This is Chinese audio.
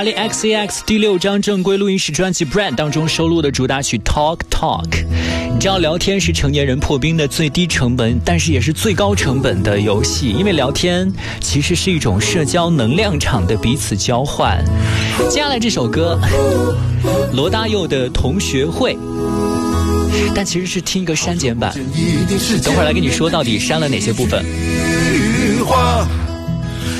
XCX 第6张正规录音室专辑 Brand 当中收录的主打曲 Talk Talk。 你知道聊天是成年人破冰的最低成本，但是也是最高成本的游戏，因为聊天其实是一种社交能量场的彼此交换。接下来这首歌罗大佑的同学会，但其实是听一个删减版，等会儿来跟你说到底删了哪些部分。